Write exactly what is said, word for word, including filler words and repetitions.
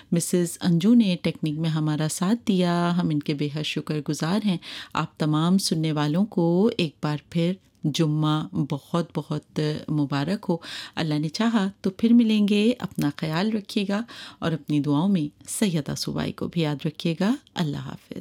Mrs Anju ने technique में हमारा साथ दिया। हम इनके बेहद शुक्रगुजार हैं। आप तमाम सुनने वालों को एक बार फिर जुम्मा बहुत बहुत मुबारक हो। अल्लाह ने चाहा तो फिर मिलेंगे। अपना ख्याल रखिएगा और अपनी दुआओं में सैयदा सुबाई को भी याद रखिएगा। अल्लाह हाफ़िज़।